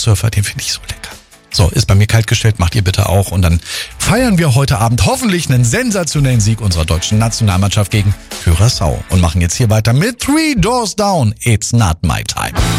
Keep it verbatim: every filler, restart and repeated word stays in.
Surfer, den finde ich so lecker. So, ist bei mir kalt gestellt, macht ihr bitte auch. Und dann feiern wir heute Abend hoffentlich einen sensationellen Sieg unserer deutschen Nationalmannschaft gegen Curaçao. Und machen jetzt hier weiter mit Three Doors Down. It's not my time.